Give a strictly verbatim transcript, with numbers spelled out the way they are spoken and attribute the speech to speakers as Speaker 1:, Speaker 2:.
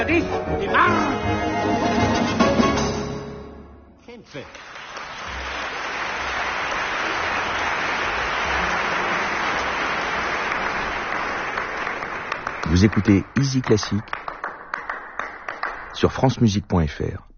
Speaker 1: dix, démarre. Sempre.
Speaker 2: Vous écoutez Easy Classique sur francemusique point f r.